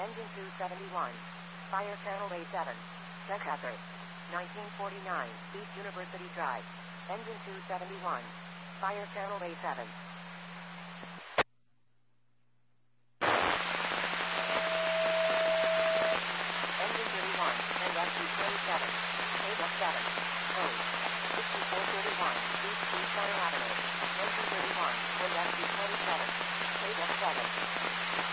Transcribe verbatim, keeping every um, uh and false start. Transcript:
Engine two seventy-one. Fire Channel A seven. Check hazard. nineteen forty-nine, East University Drive. Engine two seventy-one. Fire Channel A seven. Engine thirty-one, and rescue twenty-seven. Take up seven. Code. sixty-four thirty-one, East East Center Avenue. Engine thirty-one, and rescue twenty-seven. Take up seven.